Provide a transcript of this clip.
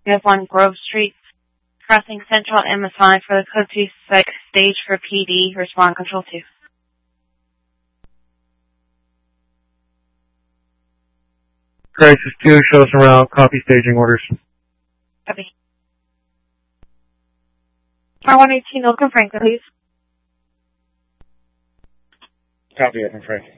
We have 1 Grove Street, crossing Central and MS5 for the code 2 stage for PD. Respond control 2. Crisis 2, show us around. Copy staging orders. Copy. R118, Oakland Franklin, please. Copy, Oakland Franklin.